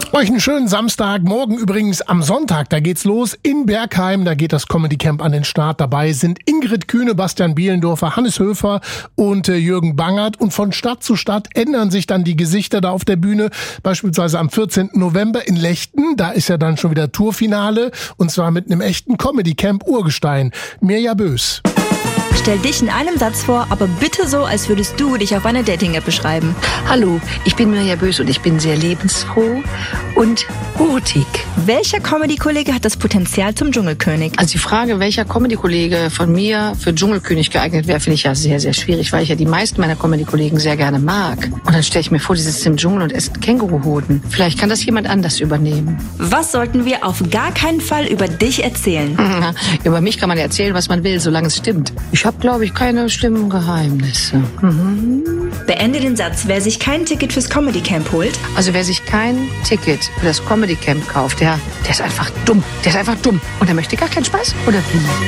Euch einen schönen Samstag. Morgen übrigens am Sonntag, da geht's los in Bergheim. Da geht das Comedy Camp an den Start. Dabei sind Ingrid Kühne, Bastian Bielendorfer, Hannes Höfer und Jürgen Bangert. Und von Stadt zu Stadt ändern sich dann die Gesichter da auf der Bühne. Beispielsweise am 14. November in Lechten. Da ist ja dann schon wieder Tourfinale. Und zwar mit einem echten Comedy Camp Urgestein. Mirja Bös. Stell dich in einem Satz vor, aber bitte so, als würdest du dich auf einer Dating-App beschreiben. Hallo, ich bin Mirja Bös und ich bin sehr lebensfroh und hurtig. Welcher Comedy-Kollege hat das Potenzial zum Dschungelkönig? Also die Frage, welcher Comedy-Kollege von mir für Dschungelkönig geeignet wäre, finde ich ja sehr, sehr schwierig, weil ich ja die meisten meiner Comedy-Kollegen sehr gerne mag. Und dann stelle ich mir vor, die sitzen im Dschungel und essen Känguruhoden. Vielleicht kann das jemand anders übernehmen. Was sollten wir auf gar keinen Fall über dich erzählen? Über mich kann man ja erzählen, was man will, solange es stimmt. Ich habe, glaube ich, keine schlimmen Geheimnisse. Beende den Satz, wer sich kein Ticket fürs Comedy Camp holt. Also wer sich kein Ticket für das Comedy Camp kauft, der ist einfach dumm. Der ist einfach dumm. Und der möchte gar keinen Spaß, oder wie?